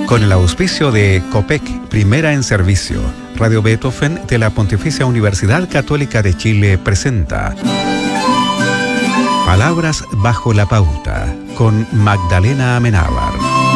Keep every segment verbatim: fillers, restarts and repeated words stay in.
Con el auspicio de COPEC, Primera en Servicio, Radio Beethoven de la Pontificia Universidad Católica de Chile presenta Palabras bajo la pauta, con Magdalena Amenábar.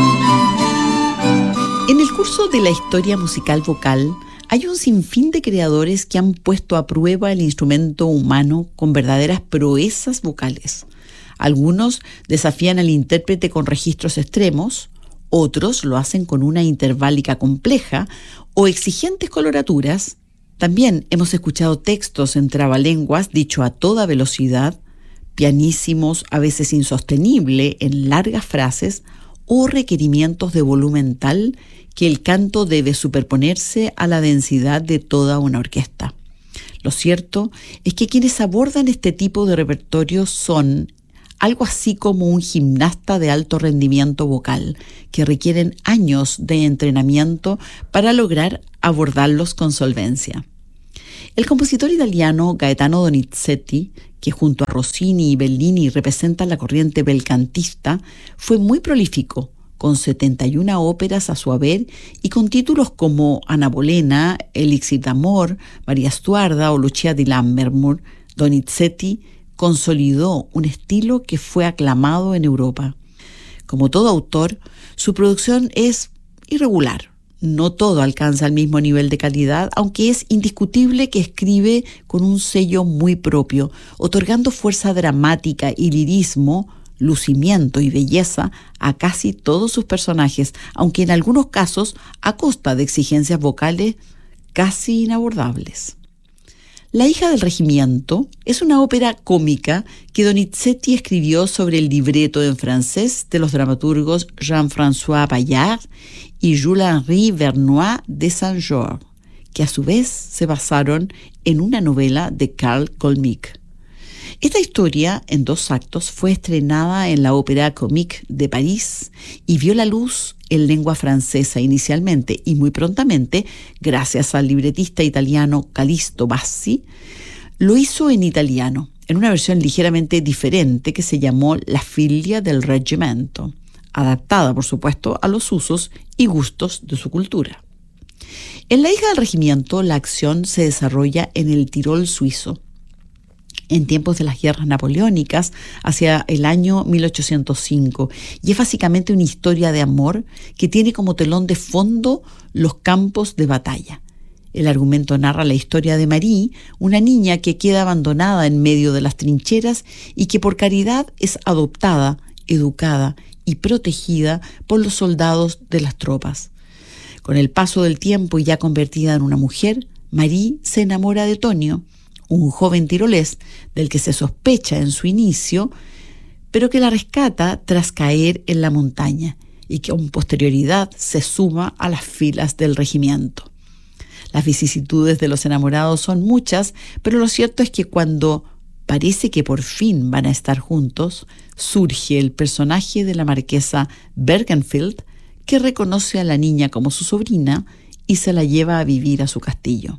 En el curso de la historia musical vocal, hay un sinfín de creadores que han puesto a prueba el instrumento humano con verdaderas proezas vocales. Algunos desafían al intérprete con registros extremos, otros lo hacen con una interválica compleja o exigentes coloraturas. También hemos escuchado textos en trabalenguas dicho a toda velocidad, pianísimos, a veces insostenible en largas frases, o requerimientos de volumen tal que el canto debe superponerse a la densidad de toda una orquesta. Lo cierto es que quienes abordan este tipo de repertorio son algo así como un gimnasta de alto rendimiento vocal, que requieren años de entrenamiento para lograr abordarlos con solvencia. El compositor italiano Gaetano Donizetti, que junto a Rossini y Bellini representa la corriente belcantista, fue muy prolífico, con setenta y una óperas a su haber y con títulos como Ana Bolena, Elixir d'Amor, María Stuarda o Lucia di Lammermoor. Donizetti consolidó un estilo que fue aclamado en Europa. Como todo autor, su producción es irregular. No todo alcanza el mismo nivel de calidad, aunque es indiscutible que escribe con un sello muy propio, otorgando fuerza dramática y lirismo, lucimiento y belleza a casi todos sus personajes, aunque en algunos casos a costa de exigencias vocales casi inabordables. La hija del regimiento es una ópera cómica que Donizetti escribió sobre el libreto en francés de los dramaturgos Jean-François Bayard y Jules-Henri Vernois de Saint-Georges, que a su vez se basaron en una novela de Carl Colmic. Esta historia, en dos actos, fue estrenada en la Opéra Comique de París y vio la luz en lengua francesa inicialmente y muy prontamente, gracias al libretista italiano Callisto Bassi, lo hizo en italiano, en una versión ligeramente diferente que se llamó La figlia del reggimento, adaptada, por supuesto, a los usos y gustos de su cultura. En La hija del regimiento, la acción se desarrolla en el Tirol suizo, en tiempos de las guerras napoleónicas, hacia el año mil ochocientos cinco, y es básicamente una historia de amor que tiene como telón de fondo los campos de batalla. El argumento narra la historia de Marie, una niña que queda abandonada en medio de las trincheras y que por caridad es adoptada, educada y protegida por los soldados de las tropas. Con el paso del tiempo y ya convertida en una mujer, Marie se enamora de Tonio, un joven tirolés del que se sospecha en su inicio, pero que la rescata tras caer en la montaña y que con posterioridad se suma a las filas del regimiento. Las vicisitudes de los enamorados son muchas, pero lo cierto es que cuando parece que por fin van a estar juntos, surge el personaje de la marquesa Bergenfield, que reconoce a la niña como su sobrina y se la lleva a vivir a su castillo.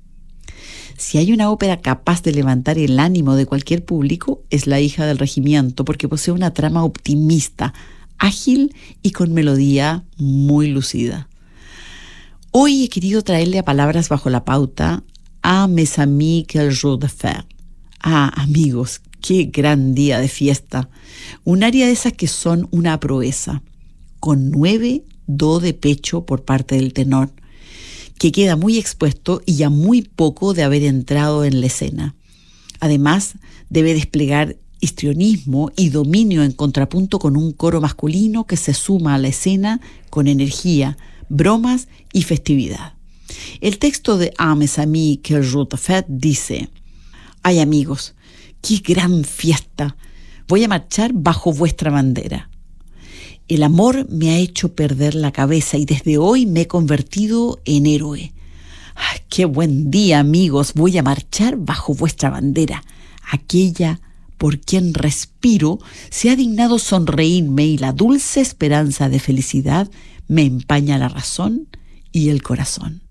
Si hay una ópera capaz de levantar el ánimo de cualquier público, es La hija del regimiento, porque posee una trama optimista, ágil y con melodía muy lucida. Hoy he querido traerle a Palabras bajo la pauta a Mes amis, quel jour de fête. Ah, amigos, qué gran día de fiesta. Un aria de esas que son una proeza, con nueve do de pecho por parte del tenor, que queda muy expuesto y ya muy poco de haber entrado en la escena. Además, debe desplegar histrionismo y dominio en contrapunto con un coro masculino que se suma a la escena con energía, bromas y festividad. El texto de Ah, mes amis, quel jour de fête dice: «Ay, amigos, qué gran fiesta. Voy a marchar bajo vuestra bandera. El amor me ha hecho perder la cabeza y desde hoy me he convertido en héroe. ¡Ay, qué buen día, amigos! Voy a marchar bajo vuestra bandera. Aquella por quien respiro se ha dignado sonreírme y la dulce esperanza de felicidad me empaña la razón y el corazón».